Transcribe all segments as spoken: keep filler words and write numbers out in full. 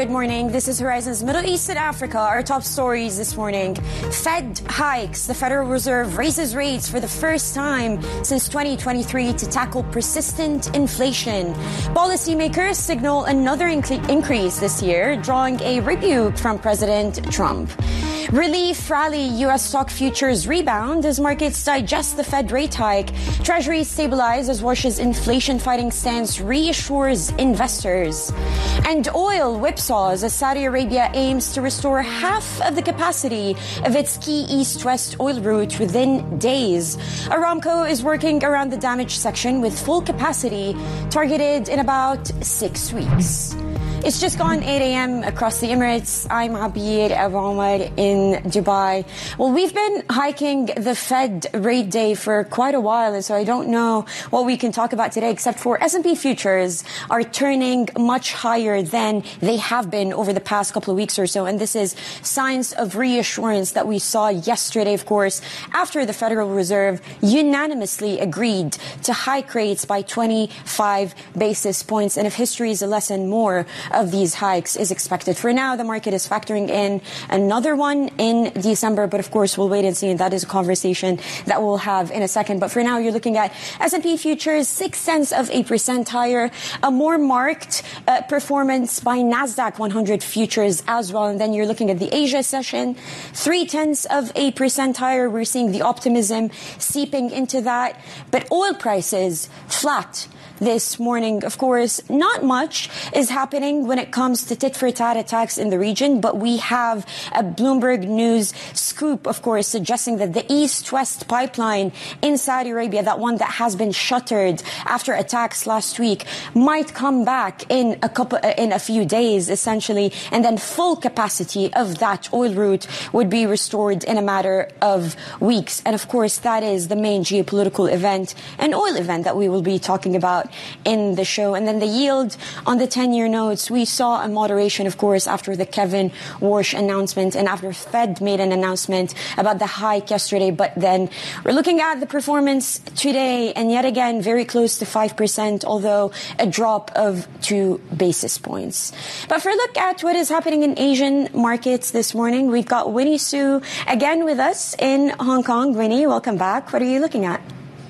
Good morning. This is Horizon's Middle East and Africa. Our top stories this morning. Fed hikes. The Federal Reserve raises rates for the first time since twenty twenty-three to tackle persistent inflation. Policymakers signal another inc- increase this year, drawing a rebuke from President Trump. Relief rally. U S stock futures rebound as markets digest the Fed rate hike. Treasuries stabilize as Wash's inflation-fighting stance reassures investors. And oil whipsaws as Saudi Arabia aims to restore half of the capacity of its key east-west oil route within days. Aramco is working around the damaged section with full capacity targeted in about six weeks. It's just gone eight a.m. across the Emirates. I'm Abir Abu Omar in Dubai. Well, we've been hiking the Fed rate day for quite a while, and so I don't know what we can talk about today, except for S and P futures are turning much higher than they have been over the past couple of weeks or so. And this is signs of reassurance that we saw yesterday, of course, after the Federal Reserve unanimously agreed to hike rates by twenty-five basis points. And if history is a lesson, more of these hikes is expected. For now, the market is factoring in another one in December, but of course, we'll wait and see. And that is a conversation that we'll have in a second. But for now, you're looking at S and P futures, six tenths of a percent higher, a more marked uh, performance by NASDAQ one hundred futures as well. And then you're looking at the Asia session, three tenths of a percent higher. We're seeing the optimism seeping into that. But oil prices flat this morning. Of course, not much is happening when it comes to tit-for-tat attacks in the region, but we have a Bloomberg News scoop, of course, suggesting that the East-West pipeline in Saudi Arabia, that one that has been shuttered after attacks last week, might come back in a couple, in a few days, essentially, and then full capacity of that oil route would be restored in a matter of weeks. And of course, that is the main geopolitical event, an oil event that we will be talking about in the show. And then the yield on the ten-year notes, we saw a moderation, of course, after the Kevin Warsh announcement and after Fed made an announcement about the hike yesterday. But then we're looking at the performance today, and yet again, very close to five percent, although a drop of two basis points. But for a look at what is happening in Asian markets this morning, we've got Winnie Su again with us in Hong Kong. Winnie, welcome back. What are you looking at?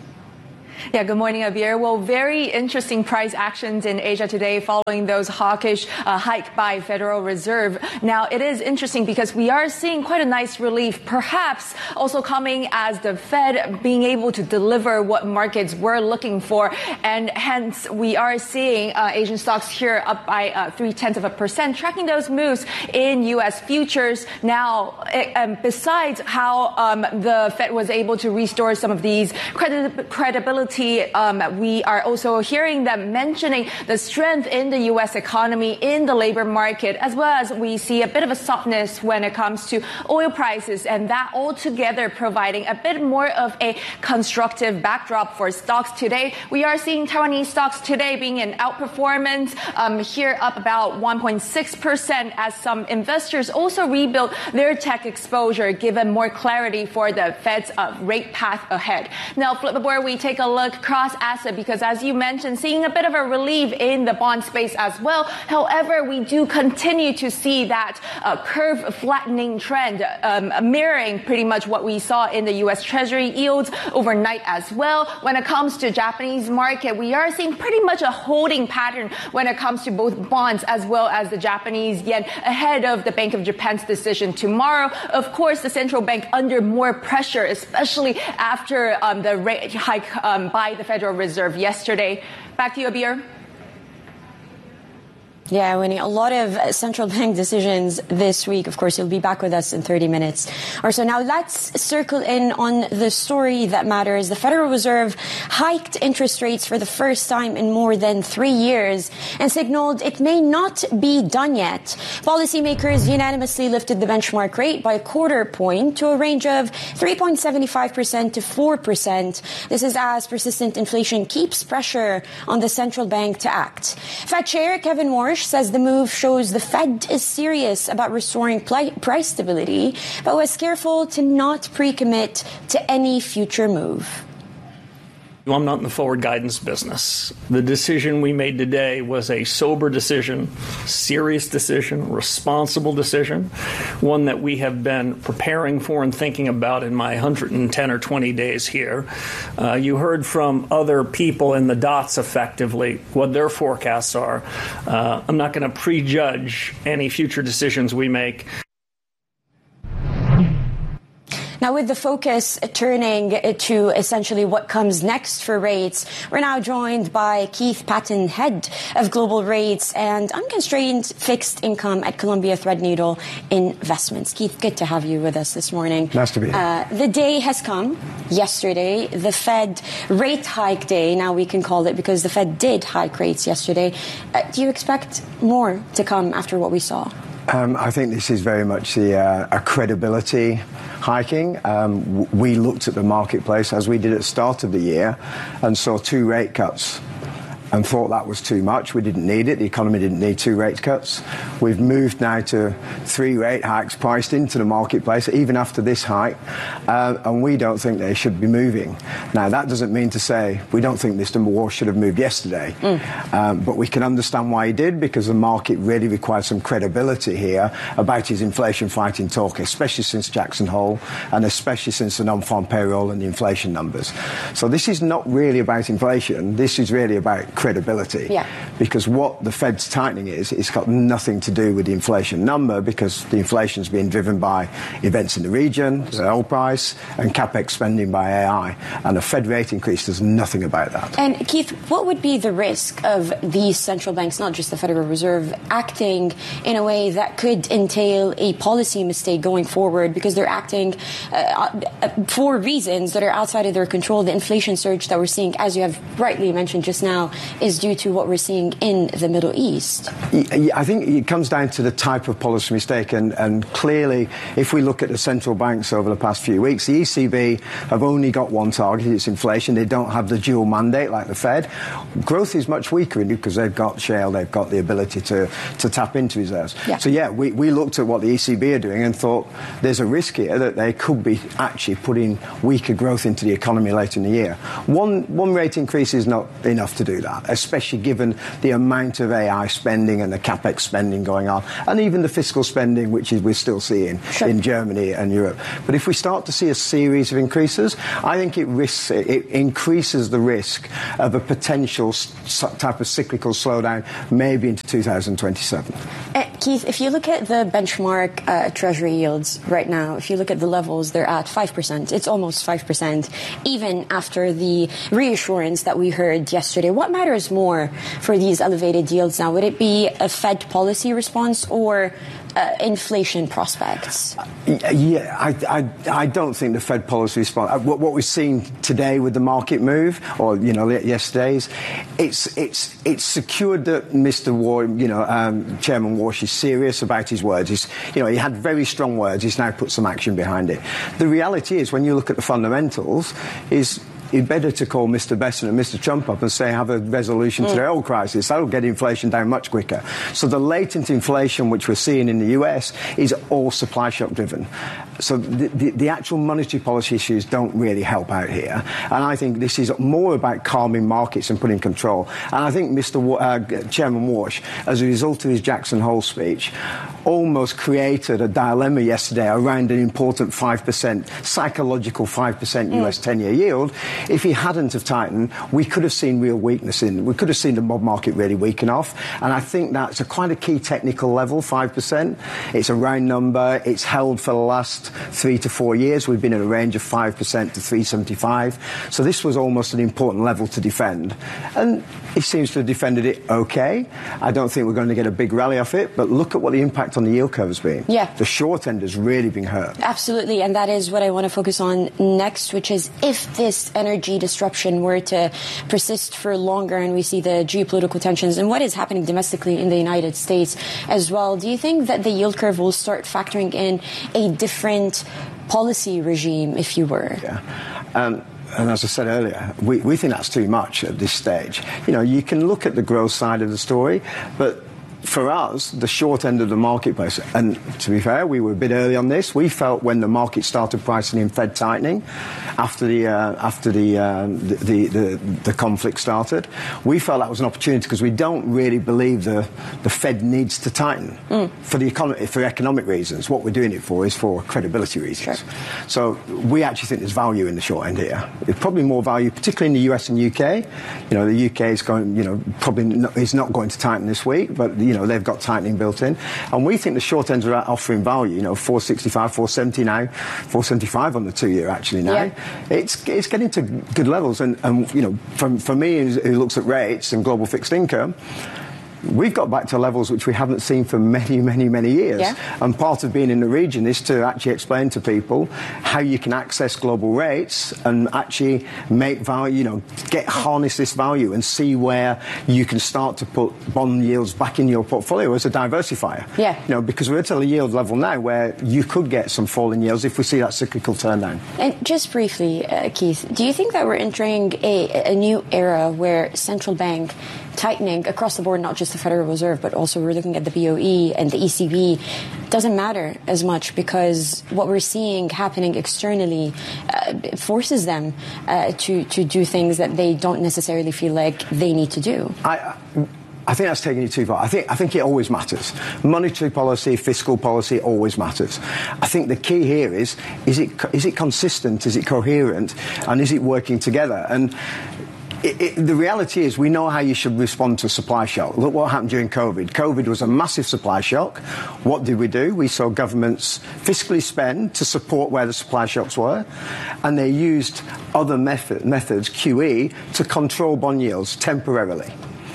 Yeah, good morning, Abir. Well, very interesting price actions in Asia today following those hawkish uh, hike by Federal Reserve. Now, it is interesting because we are seeing quite a nice relief, perhaps also coming as the Fed being able to deliver what markets were looking for. And hence, we are seeing uh, Asian stocks here up by uh, three-tenths of a percent, tracking those moves in U S futures. Now, it, um, besides how um, the Fed was able to restore some of these credi- credibility Um, we are also hearing them mentioning the strength in the U S economy, in the labor market, as well as we see a bit of a softness when it comes to oil prices, and that altogether providing a bit more of a constructive backdrop for stocks today. We are seeing Taiwanese stocks today being in outperformance, um, here up about one point six percent as some investors also rebuild their tech exposure, given more clarity for the Fed's uh, rate path ahead. Now, flip the board, we take a look cross asset because, as you mentioned, seeing a bit of a relief in the bond space as well. However, we do continue to see that uh, curve flattening trend, um, mirroring pretty much what we saw in the U S Treasury yields overnight as well. When it comes to Japanese market, we are seeing pretty much a holding pattern when it comes to both bonds as well as the Japanese yen ahead of the Bank of Japan's decision tomorrow. Of course, the central bank under more pressure, especially after um, the rate hike um, by the Federal Reserve yesterday. Back to you, Abir. Yeah, Winnie, a lot of central bank decisions this week. Of course, you'll be back with us in thirty minutes or so. Now, let's circle in on the story that matters. The Federal Reserve hiked interest rates for the first time in more than three years and signaled it may not be done yet. Policymakers unanimously lifted the benchmark rate by a quarter point to a range of three point seven five percent to four percent. This is as persistent inflation keeps pressure on the central bank to act. Fed Chair Kevin Warsh says the move shows the Fed is serious about restoring pl- price stability, but was careful to not pre-commit to any future move. I'm not in the forward guidance business. The decision we made today was a sober decision, serious decision, responsible decision, one that we have been preparing for and thinking about in my one hundred ten or twenty days here. Uh, you heard from other people in the dots effectively what their forecasts are. Uh, I'm not going to prejudge any future decisions we make. Now, with the focus turning to essentially what comes next for rates, we're now joined by Keith Patton, head of global rates and unconstrained fixed income at Columbia Threadneedle Investments. Keith, good to have you with us this morning. Nice to be here. Uh, the day has come yesterday, the Fed rate hike day, now we can call it, because the Fed did hike rates yesterday. Uh, do you expect more to come after what we saw? Um, I think this is very much the uh, a credibility hiking. Um, w- we looked at the marketplace as we did at the start of the year and saw two rate cuts and thought that was too much. We didn't need it. The economy didn't need two rate cuts. We've moved now to three rate hikes priced into the marketplace, even after this hike, uh, and we don't think they should be moving. Now, that doesn't mean to say we don't think Mister Warsh should have moved yesterday, mm. um, but we can understand why he did, because the market really required some credibility here about his inflation fighting talk, especially since Jackson Hole and especially since the non-farm payroll and the inflation numbers. So this is not really about inflation. This is really about credibility, yeah. because what the Fed's tightening is, it's got nothing to do with the inflation number, because the inflation's being driven by events in the region, the oil price, and capex spending by A I. And a Fed rate increase does nothing about that. And Keith, what would be the risk of these central banks, not just the Federal Reserve, acting in a way that could entail a policy mistake going forward, because they're acting uh, for reasons that are outside of their control? The inflation surge that we're seeing, as you have rightly mentioned just now, is due to what we're seeing in the Middle East. I think it comes down to the type of policy mistake, and, and clearly, if we look at the central banks over the past few weeks, the E C B have only got one target, it's inflation. They don't have the dual mandate like the Fed. Growth is much weaker because they've got shale, they've got the ability to, to tap into reserves. Yeah. So yeah, we, we looked at what the E C B are doing and thought there's a risk here that they could be actually putting weaker growth into the economy later in the year. One, one rate increase is not enough to do that, especially given the amount of A I spending and the capex spending going on, and even the fiscal spending, which is we're still seeing sure. in Germany and Europe. But if we start to see a series of increases, I think it risks it increases the risk of a potential type of cyclical slowdown, maybe into two thousand twenty-seven. Uh, Keith, if you look at the benchmark uh, Treasury yields right now, if you look at the levels, they're at five percent. It's almost five percent, even after the reassurance that we heard yesterday. What matters more for these elevated yields now? Would it be a Fed policy response or uh, inflation prospects? Yeah, I, I, I don't think the Fed policy response. What, what we've seen today with the market move, or you know, yesterday's, it's it's it's secured that Mister War, you know, um, Chairman Warsh is serious about his words. He's, you know, he had very strong words. He's now put some action behind it. The reality is, when you look at the fundamentals, is it's better to call Mister Besson and Mister Trump up and say have a resolution mm. to the oil crisis. That'll get inflation down much quicker. So the latent inflation which we're seeing in the U S is all supply shock driven. So the, the, the actual monetary policy issues don't really help out here. And I think this is more about calming markets and putting control. And I think Mister W- uh, Chairman Warsh, as a result of his Jackson Hole speech, almost created a dilemma yesterday around an important five percent, psychological five percent mm. U S ten-year yield. If he hadn't have tightened, we could have seen real weakness in, we could have seen the mob market really weaken off. And I think that's a quite a key technical level, five percent. It's a round number. It's held for the last three to four years. We've been in a range of five percent to three seventy-five. So this was almost an important level to defend. And he seems to have defended it okay. I don't think we're going to get a big rally off it, but look at what the impact on the yield curve has been. Yeah. The short end has really been hurt. Absolutely, and that is what I want to focus on next, which is if this energy disruption were to persist for longer and we see the geopolitical tensions and what is happening domestically in the United States as well, do you think that the yield curve will start factoring in a different policy regime, if you were? Yeah. Um, And as I said earlier, we, we think that's too much at this stage. You know, you can look at the growth side of the story, but for us, the short end of the marketplace, and to be fair, we were a bit early on this. We felt when the market started pricing in Fed tightening after the uh, after the, uh, the, the the conflict started, we felt that was an opportunity because we don't really believe the the Fed needs to tighten mm. for the economy for economic reasons. What we're doing it for is for credibility reasons. Sure. So we actually think there's value in the short end here. There's probably more value, particularly in the U S and U K. You know, the U K is going, you know, probably not, is not going to tighten this week, but you know they've got tightening built in, and we think the short ends are offering value. You know, four sixty-five, four seventy now, four seventy-five on the two-year actually now. Yeah. It's it's getting to good levels, and, and you know, for for me who looks at rates and global fixed income, we've got back to levels which we haven't seen for many, many, many years. Yeah. And part of being in the region is to actually explain to people how you can access global rates and actually make value, you know, get harness this value and see where you can start to put bond yields back in your portfolio as a diversifier. Yeah. You know, because we're at a yield level now where you could get some falling yields if we see that cyclical turn down. And just briefly, uh, Keith, do you think that we're entering a, a new era where central bank tightening across the board, not just the Federal Reserve, but also we're looking at the B O E and the E C B, doesn't matter as much because what we're seeing happening externally uh, forces them uh, to, to do things that they don't necessarily feel like they need to do? I, I I think that's taking it too far. I think I think it always matters. Monetary policy, fiscal policy always matters. I think the key here is is it is it consistent, is it coherent, and is it working together? And It, it, the reality is we know how you should respond to a supply shock. Look what happened during COVID. COVID was a massive supply shock. What did we do? We saw governments fiscally spend to support where the supply shocks were, and they used other method, methods, Q E, to control bond yields temporarily.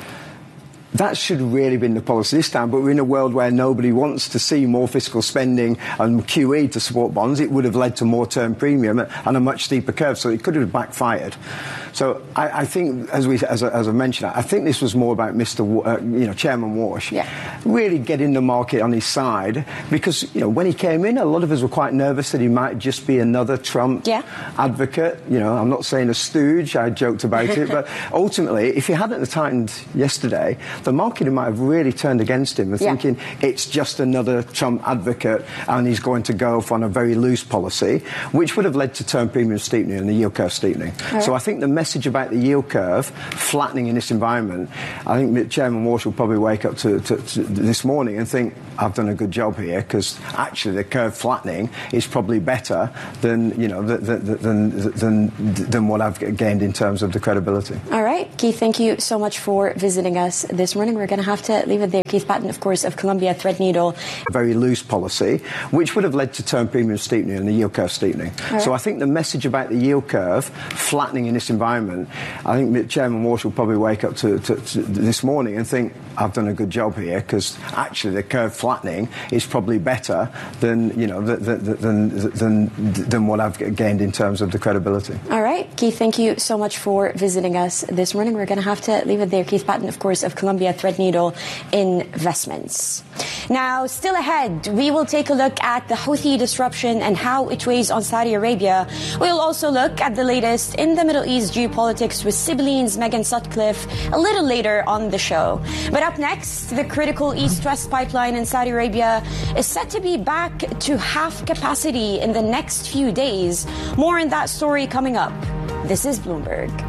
That should really have been the policy this time, but we're in a world where nobody wants to see more fiscal spending and Q E to support bonds. It would have led to more term premium and a much steeper curve, so it could have backfired. So I, I think, as we as, as I mentioned, I think this was more about Mister W- uh, you know, Chairman Walsh, yeah. really getting the market on his side, because you know when he came in, a lot of us were quite nervous that he might just be another Trump yeah. advocate. You know, I'm not saying a stooge. I joked about it, but ultimately, if he hadn't tightened yesterday, the market might have really turned against him and yeah. thinking it's just another Trump advocate and he's going to go on a very loose policy, which would have led to term premium steepening and the yield curve steepening. Right. So I think the message about the yield curve flattening in this environment, I think Chairman Walsh will probably wake up to, to, to this morning and think, I've done a good job here, because actually the curve flattening is probably better than, you know, than, than, than, than what I've gained in terms of the credibility. All right, Keith, thank you so much for visiting us this morning. We're going to have to leave it there. Keith Patton, of course, of Columbia Threadneedle. A very loose policy, which would have led to term premium steepening and the yield curve steepening. Right. So I think the message about the yield curve flattening in this environment, I think Chairman Walsh will probably wake up to, to, to this morning and think, I've done a good job here, because actually the curve flattening is probably better than, you know, than, than, than, than what I've gained in terms of the credibility. All right, Keith, thank you so much for visiting us this morning. We're going to have to leave it there. Keith Patton, of course, of Columbia Threadneedle Investments. Now, still ahead, we will take a look at the Houthi disruption and how it weighs on Saudi Arabia. We'll also look at the latest in the Middle East geopolitics with Sibylene's Megan Sutcliffe a little later on the show. But up next, the critical East-West pipeline in Saudi Arabia is set to be back to half capacity in the next few days. More on that story coming up. This is Bloomberg.